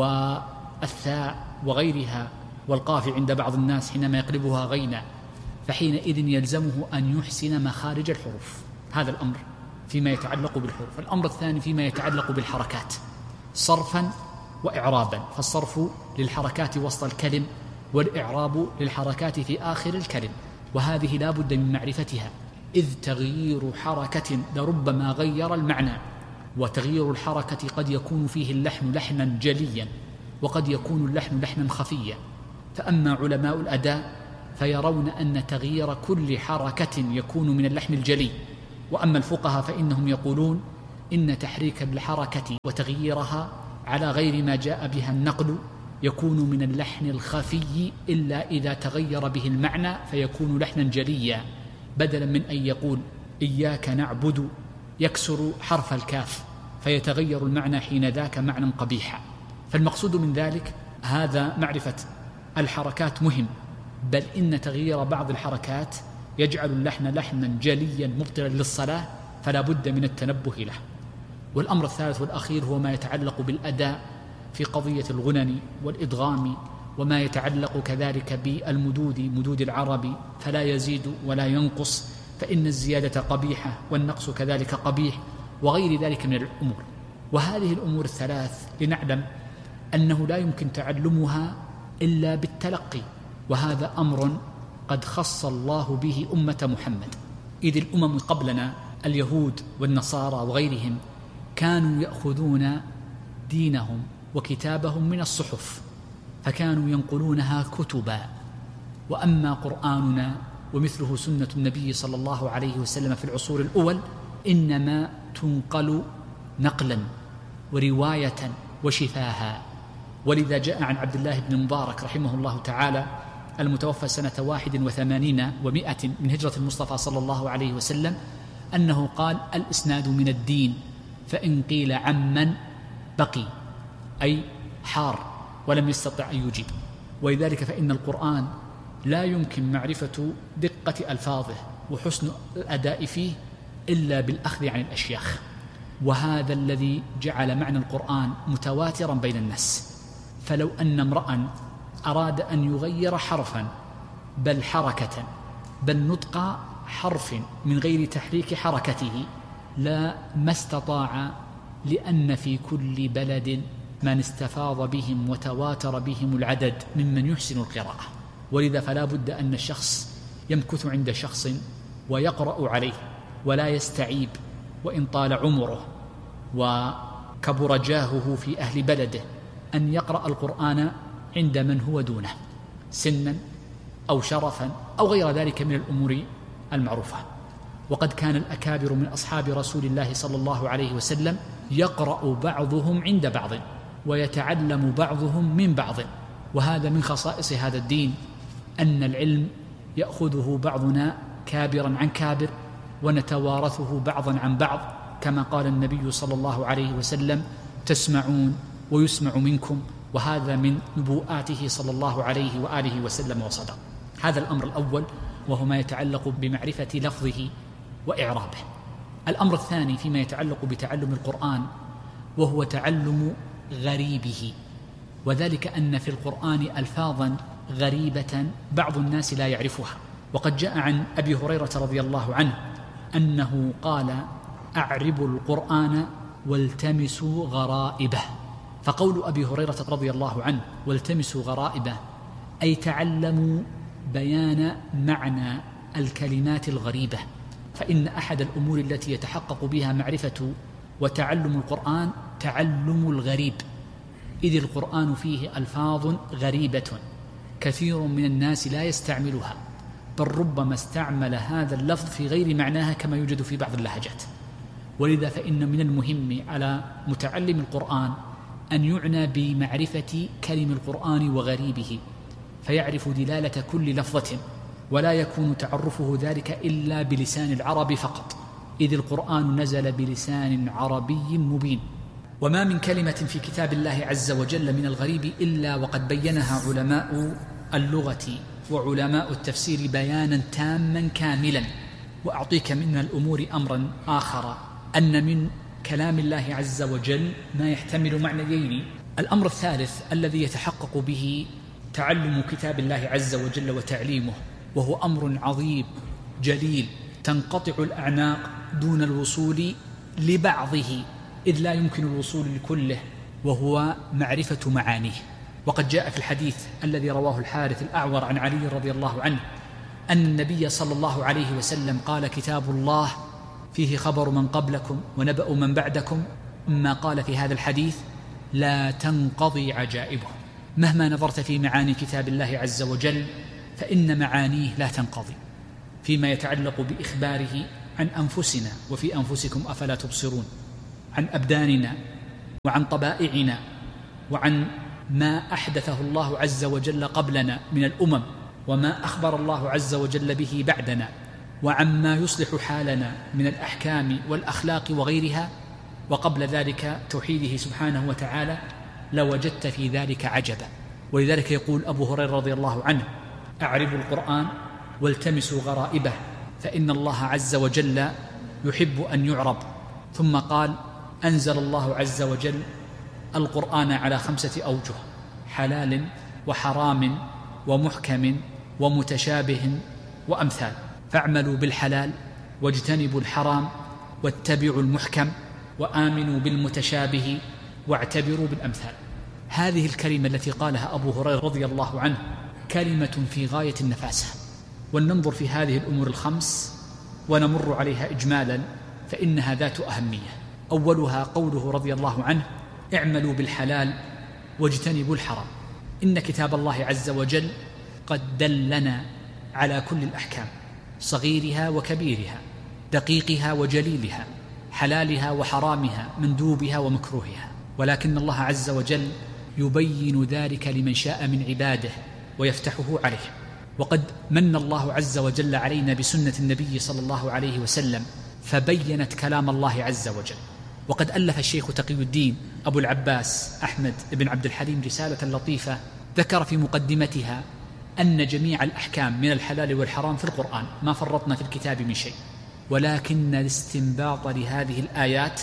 والثاء وغيرها، والقاف عند بعض الناس حينما يقلبها غينا، فحينئذ يلزمه أن يحسن مخارج الحروف. هذا الأمر فيما يتعلق بالحروف. الأمر الثاني فيما يتعلق بالحركات صرفا وإعرابا. فالصرف للحركات وسط الكلم، والإعراب للحركات في آخر الكلم، وهذه لا بد من معرفتها، إذ تغيير حركة لربما غير المعنى. وتغيير الحركة قد يكون فيه اللحن لحنا جليا، وقد يكون اللحن لحنا خفيا. فأما علماء الأداء فيرون أن تغيير كل حركة يكون من اللحن الجلي، وأما الفقهاء فإنهم يقولون إن تحريك الحركة وتغييرها على غير ما جاء بها النقل يكون من اللحن الخفي، إلا إذا تغير به المعنى فيكون لحنا جليا، بدلا من أن يقول إياك نعبد يكسر حرف الكاف فيتغير المعنى حين ذاك معنى قبيحا. فالمقصود من ذلك هذا معرفة الحركات مهم، بل إن تغيير بعض الحركات يجعل اللحن لحنا جليا مبطلا للصلاة، فلا بد من التنبه له. والأمر الثالث والأخير هو ما يتعلق بالأداء في قضية الغنن والإدغام، وما يتعلق كذلك بالمدود، مدود العرب، فلا يزيد ولا ينقص، فإن الزيادة قبيحة والنقص كذلك قبيح، وغير ذلك من الأمور. وهذه الأمور الثلاث لنعلم أنه لا يمكن تعلمها إلا بالتلقي، وهذا أمر قد خص الله به أمة محمد. إذ الأمم قبلنا اليهود والنصارى وغيرهم كانوا يأخذون دينهم وكتابهم من الصحف، فكانوا ينقلونها كتبا. وأما قرآننا ومثله سنة النبي صلى الله عليه وسلم في العصور الأول إنما تنقل نقلا ورواية وشفاها. ولذا جاء عن عبد الله بن مبارك رحمه الله تعالى المتوفى سنة 81 و100 من هجرة المصطفى صلى الله عليه وسلم أنه قال: الإسناد من الدين، فإن قيل عمن بقي، أي حار ولم يستطع أن يجيب. ولذلك فإن القرآن لا يمكن معرفة دقة ألفاظه وحسن الأداء فيه إلا بالأخذ عن الأشياخ، وهذا الذي جعل معنى القرآن متواترا بين الناس. فلو أن امرأ أراد أن يغير حرفا بل حركة بل نطق حرف من غير تحريك حركته لا ما استطاع، لأن في كل بلد من استفاض بهم وتواتر بهم العدد ممن يحسن القراءة. ولذا فلا بد أن الشخص يمكث عند شخص ويقرأ عليه ولا يستعيب، وإن طال عمره وكبر جاهه في أهل بلده، أن يقرأ القرآن عند من هو دونه سنا أو شرفا أو غير ذلك من الأمور المعروفة. وقد كان الأكابر من أصحاب رسول الله صلى الله عليه وسلم يقرأ بعضهم عند بعض ويتعلم بعضهم من بعض. وهذا من خصائص هذا الدين، أن العلم يأخذه بعضنا كابرا عن كابر ونتوارثه بعضا عن بعض، كما قال النبي صلى الله عليه وسلم: تسمعون ويسمع منكم. وهذا من نبوءاته صلى الله عليه وآله وسلم وصدق. هذا الأمر الأول، وهو ما يتعلق بمعرفة لفظه وإعرابه. الأمر الثاني فيما يتعلق بتعلم القرآن وهو تعلم غريبه، وذلك أن في القرآن ألفاظا غريبة بعض الناس لا يعرفها. وقد جاء عن أبي هريرة رضي الله عنه أنه قال: أعربوا القرآن والتمسوا غرائبه. فقول أبي هريرة رضي الله عنه والتمسوا غرائبه أي تعلموا بيان معنى الكلمات الغريبة. فإن أحد الأمور التي يتحقق بها معرفة وتعلم القرآن تعلم الغريب، إذ القرآن فيه ألفاظ غريبة كثير من الناس لا يستعملها، بل ربما استعمل هذا اللفظ في غير معناها كما يوجد في بعض اللهجات. ولذا فإن من المهم على متعلم القرآن أن يعنى بمعرفة كلم القرآن وغريبه، فيعرف دلالة كل لفظة، ولا يكون تعرفه ذلك إلا بلسان العرب فقط، إذ القرآن نزل بلسان عربي مبين. وما من كلمة في كتاب الله عز وجل من الغريب إلا وقد بينها علماء اللغة وعلماء التفسير بيانا تاما كاملا. وأعطيك من الأمور أمرا آخر، أن من كلام الله عز وجل ما يحتمل معنيين. الأمر الثالث الذي يتحقق به تعلم كتاب الله عز وجل وتعليمه، وهو أمر عظيم جليل تنقطع الأعناق دون الوصول لبعضه، إذ لا يمكن الوصول لكله، وهو معرفة معانيه. وقد جاء في الحديث الذي رواه الحارث الأعور عن علي رضي الله عنه أن النبي صلى الله عليه وسلم قال: كتاب الله فيه خبر من قبلكم ونبأ من بعدكم. ما قال في هذا الحديث: لا تنقضي عجائبه. مهما نظرت في معاني كتاب الله عز وجل فإن معانيه لا تنقضي، فيما يتعلق بإخباره عن أنفسنا وفي أنفسكم أفلا تبصرون، عن أبداننا وعن طبائعنا وعن ما أحدثه الله عز وجل قبلنا من الأمم وما أخبر الله عز وجل به بعدنا، وعما يصلح حالنا من الأحكام والأخلاق وغيرها، وقبل ذلك توحيده سبحانه وتعالى، لوجدت في ذلك عجبا. ولذلك يقول أبو هريرة رضي الله عنه: أعربوا القرآن والتمسوا غرائبه، فإن الله عز وجل يحب أن يعرب. ثم قال: أنزل الله عز وجل القرآن على 5 أوجه: حلال وحرام ومحكم ومتشابه وأمثال، فاعملوا بالحلال واجتنبوا الحرام واتبعوا المحكم وآمنوا بالمتشابه واعتبروا بالأمثال. هذه الكلمة التي قالها أبو هريرة رضي الله عنه كلمة في غاية النفاسة. ولننظر في هذه الأمور الخمس ونمر عليها إجمالا، فإنها ذات أهمية. أولها قوله رضي الله عنه: اعملوا بالحلال واجتنبوا الحرام. إن كتاب الله عز وجل قد دلنا على كل الأحكام، صغيرها وكبيرها، دقيقها وجليلها، حلالها وحرامها، مندوبها ومكروهها، ولكن الله عز وجل يبين ذلك لمن شاء من عباده ويفتحه عليه. وقد من الله عز وجل علينا بسنة النبي صلى الله عليه وسلم فبينت كلام الله عز وجل. وقد ألف الشيخ تقي الدين أبو العباس أحمد بن عبد الحليم رسالة لطيفة ذكر في مقدمتها أن جميع الأحكام من الحلال والحرام في القرآن، ما فرطنا في الكتاب من شيء، ولكن الاستنباط لهذه الآيات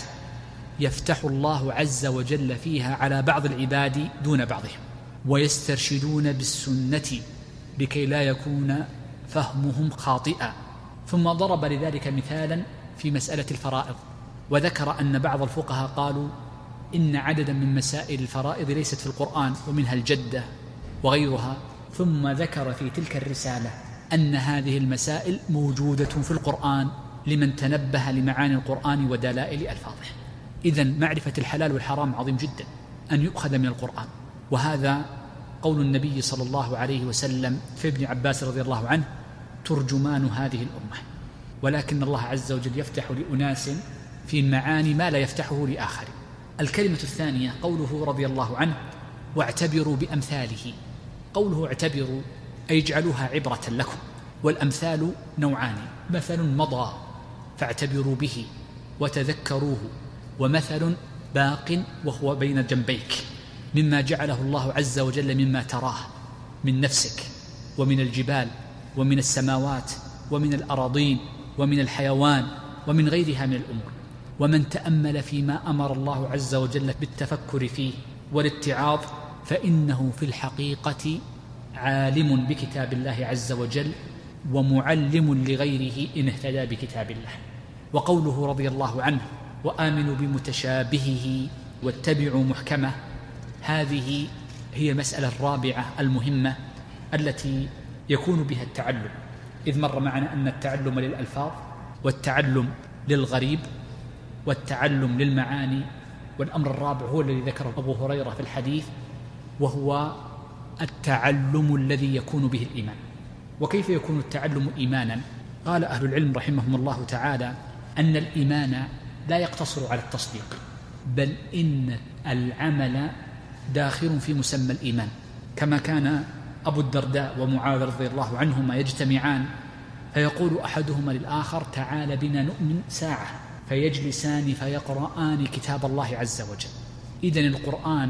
يفتح الله عز وجل فيها على بعض العباد دون بعضهم، ويسترشدون بالسنة لكي لا يكون فهمهم خاطئا. ثم ضرب لذلك مثالا في مسألة الفرائض، وذكر أن بعض الفقهاء قالوا إن عددا من مسائل الفرائض ليست في القرآن، ومنها الجدة وغيرها، ثم ذكر في تلك الرسالة أن هذه المسائل موجودة في القرآن لمن تنبه لمعاني القرآن ودلائل ألفاظه. إذن معرفة الحلال والحرام عظيم جدا أن يؤخذ من القرآن، وهذا قول النبي صلى الله عليه وسلم في ابن عباس رضي الله عنه: ترجمان هذه الأمة. ولكن الله عز وجل يفتح لأناس في المعاني ما لا يفتحه لآخر. الكلمة الثانية قوله رضي الله عنه: واعتبروا بأمثاله. قوله اعتبروا أي اجعلوها عبرة لكم، والأمثال نوعان: مثل مضى فاعتبروا به وتذكروه، ومثل باق وهو بين جنبيك مما جعله الله عز وجل مما تراه من نفسك ومن الجبال ومن السماوات ومن الأراضين ومن الحيوان ومن غيرها من الأمور. ومن تأمل فيما أمر الله عز وجل بالتفكر فيه والاتعاظ فإنه في الحقيقة عالم بكتاب الله عز وجل ومعلم لغيره إن اهتدى بكتاب الله. وقوله رضي الله عنه: وآمنوا بمتشابهه واتبعوا محكمه، هذه هي المسألة الرابعة المهمة التي يكون بها التعلم، إذ مر معنا أن التعلم للألفاظ، والتعلم للغريب، والتعلم للمعاني. والأمر الرابع هو الذي ذكره أبو هريرة في الحديث، وهو التعلم الذي يكون به الإيمان. وكيف يكون التعلم إيمانا؟ قال أهل العلم رحمهم الله تعالى أن الإيمان لا يقتصر على التصديق، بل إن العمل داخل في مسمى الإيمان، كما كان أبو الدرداء ومعاذ رضي الله عنهما يجتمعان فيقول أحدهما للآخر: تعال بنا نؤمن ساعة، فيجلسان فيقرآن كتاب الله عز وجل. إذن القرآن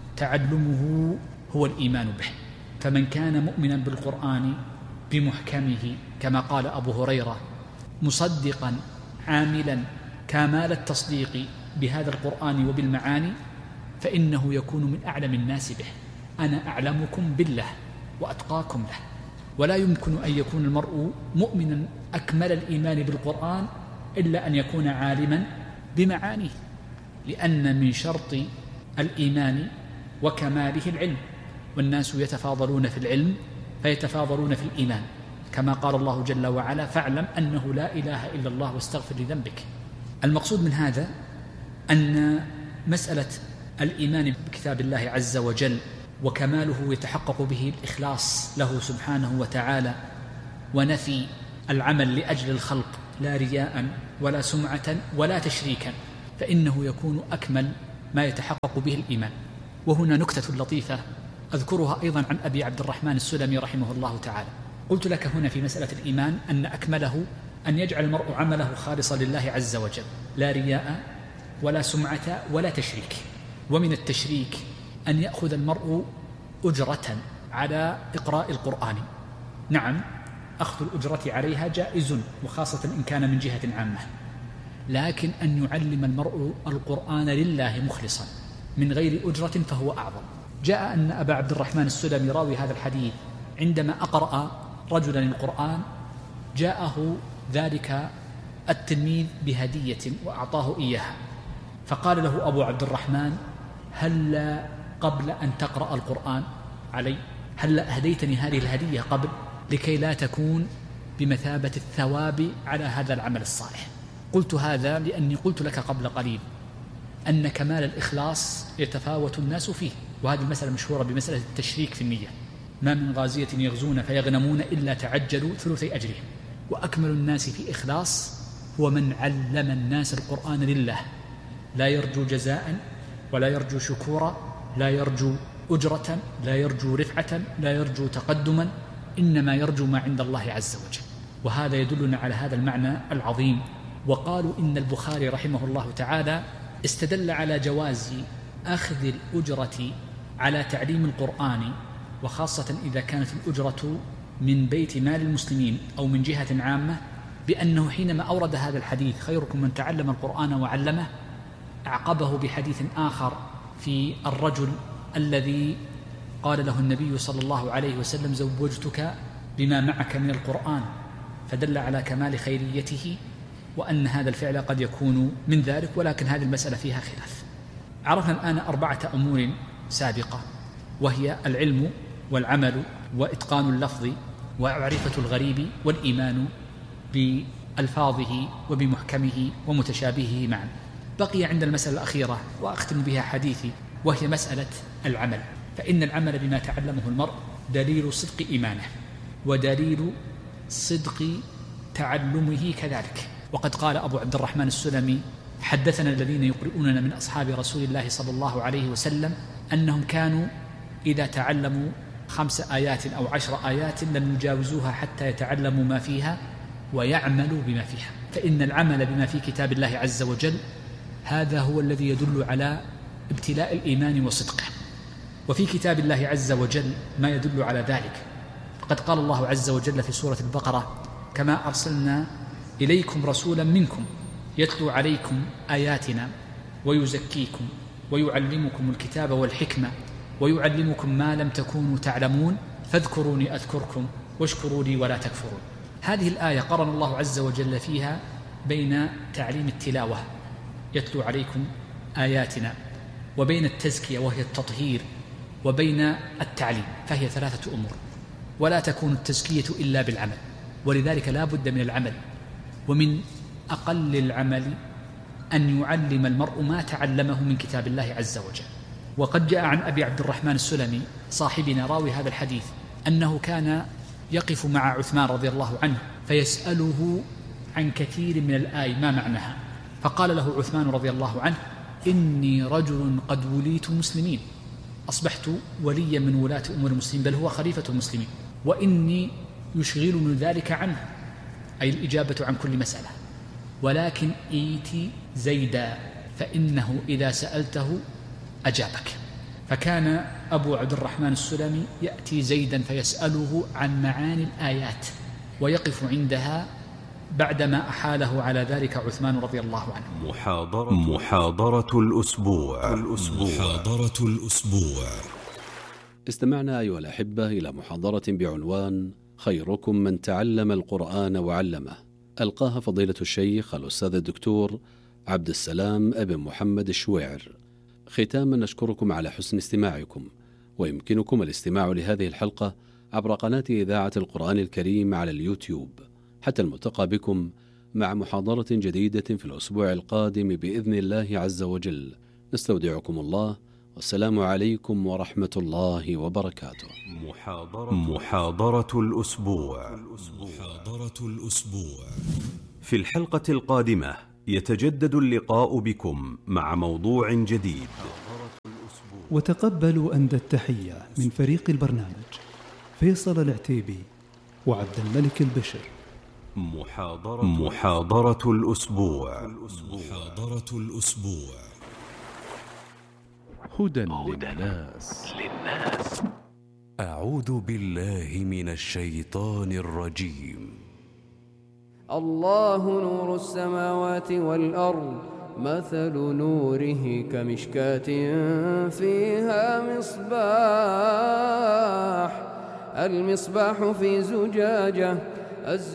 تعلمه هو الإيمان به، فمن كان مؤمنا بالقرآن بمحكمه كما قال أبو هريرة مصدقا عاملا كمال التصديق بهذا القرآن وبالمعاني، فإنه يكون من أعلم الناس به. أنا أعلمكم بالله وأتقاكم له. ولا يمكن أن يكون المرء مؤمنا أكمل الإيمان بالقرآن إلا أن يكون عالما بمعانيه، لأن من شرط الإيمان وكماله العلم، والناس يتفاضلون في العلم فيتفاضلون في الإيمان، كما قال الله جل وعلا: فاعلم أنه لا إله إلا الله واستغفر لذنبك. المقصود من هذا أن مسألة الإيمان بكتاب الله عز وجل وكماله يتحقق به الإخلاص له سبحانه وتعالى، ونفي العمل لأجل الخلق لا رياء ولا سمعة ولا تشريكا، فإنه يكون أكمل ما يتحقق به الإيمان. وهنا نكتة لطيفة أذكرها أيضا عن أبي عبد الرحمن السلمي رحمه الله تعالى. قلت لك هنا في مسألة الإيمان أن أكمله أن يجعل المرء عمله خالصا لله عز وجل، لا رياء ولا سمعة ولا تشريك. ومن التشريك أن يأخذ المرء أجرة على إقراء القرآن. نعم، أخذ الأجرة عليها جائز، وخاصة إن كان من جهة عامة، لكن أن يعلم المرء القرآن لله مخلصا من غير أجرة فهو أعظم. جاء أن أبا عبد الرحمن السلمي راوي هذا الحديث عندما أقرأ رجلا القرآن جاءه ذلك التلميذ بهدية وأعطاه إياها، فقال له أبو عبد الرحمن: هل قبل أن تقرأ القرآن علي هل أهديتني هذه الهدية قبل، لكي لا تكون بمثابة الثواب على هذا العمل الصالح؟ قلت هذا لأني قلت لك قبل قليل أن كمال الإخلاص يتفاوت الناس فيه، وهذه المسألة مشهورة بمسألة التشريك في النية. ما من غازية يغزون فيغنمون إلا تعجلوا ثلثي أجرهم. وأكمل الناس في إخلاص هو من علم الناس القرآن لله، لا يرجو جزاء ولا يرجو شكورا، لا يرجو أجرة، لا يرجو رفعة، لا يرجو تقدما، إنما يرجو ما عند الله عز وجل. وهذا يدلنا على هذا المعنى العظيم. وقالوا إن البخاري رحمه الله تعالى استدل على جواز أخذ الأجرة على تعليم القرآن، وخاصة إذا كانت الأجرة من بيت مال المسلمين أو من جهة عامة، بأنه حينما أورد هذا الحديث خيركم من تعلم القرآن وعلمه، أعقبه بحديث آخر في الرجل الذي قال له النبي صلى الله عليه وسلم زوجتك بما معك من القرآن، فدل على كمال خيريته وأن هذا الفعل قد يكون من ذلك، ولكن هذه المسألة فيها خلاف. عرفنا الآن 4 أمور سابقة، وهي العلم والعمل وإتقان اللفظ ومعرفة الغريب والإيمان بألفاظه وبمحكمه ومتشابهه معا. بقي عند المسألة الأخيرة وأختم بها حديثي، وهي مسألة العمل. فإن العمل بما تعلمه المرء دليل صدق إيمانه ودليل صدق تعلمه كذلك. وقد قال أبو عبد الرحمن السلمي: حدثنا الذين يقرؤوننا من أصحاب رسول الله صلى الله عليه وسلم أنهم كانوا إذا تعلموا 5 آيات أو 10 آيات لم يجاوزوها حتى يتعلموا ما فيها ويعملوا بما فيها. فإن العمل بما في كتاب الله عز وجل هذا هو الذي يدل على ابتلاء الإيمان وصدقه. وفي كتاب الله عز وجل ما يدل على ذلك. قد قال الله عز وجل في سورة البقرة: كما أرسلنا إليكم رسولا منكم يتلو عليكم آياتنا ويزكيكم ويعلمكم الكتاب والحكمة ويعلمكم ما لم تكونوا تعلمون فاذكروني أذكركم واشكروا لي ولا تكفرون. هذه الآية قرن الله عز وجل فيها بين تعليم التلاوة يتلو عليكم آياتنا، وبين التزكية وهي التطهير، وبين التعليم، فهي 3 أمور. ولا تكون التزكية إلا بالعمل، ولذلك لا بد من العمل. ومن أقل العمل أن يعلم المرء ما تعلمه من كتاب الله عز وجل. وقد جاء عن أبي عبد الرحمن السلمي صاحبنا راوي هذا الحديث أنه كان يقف مع عثمان رضي الله عنه فيسأله عن كثير من الآي ما معناها، فقال له عثمان رضي الله عنه: إني رجل قد وليت مسلمين، أصبحت وليا من ولاة أمور المسلمين، بل هو خليفة المسلمين، وإني يشغلني ذلك عنه، أي الإجابة عن كل مسألة، ولكن إيتي زيدا فإنه إذا سألته أجابك. فكان أبو عبد الرحمن السلمي يأتي زيدا فيسأله عن معاني الآيات ويقف عندها بعدما أحاله على ذلك عثمان رضي الله عنه. محاضرة الأسبوع. محاضرة الأسبوع. استمعنا أيها الأحبة إلى محاضرة بعنوان خيركم من تعلم القرآن وعلمه، ألقاها فضيلة الشيخ الأستاذ الدكتور عبد السلام ابن محمد الشويعر. ختاما نشكركم على حسن استماعكم، ويمكنكم الاستماع لهذه الحلقة عبر قناة إذاعة القرآن الكريم على اليوتيوب. حتى الملتقى بكم مع محاضرة جديدة في الأسبوع القادم بإذن الله عز وجل. نستودعكم الله، والسلام عليكم ورحمة الله وبركاته. محاضرة الأسبوع. في الحلقة القادمة يتجدد اللقاء بكم مع موضوع جديد. وتقبلوا أندى التحية من فريق البرنامج فيصل العتيبي وعبد الملك البشر. محاضرة الأسبوع. هدى للناس. أعوذ بالله من الشيطان الرجيم. الله نور السماوات والأرض، مثل نوره كمشكاة فيها مصباح، المصباح في زجاجة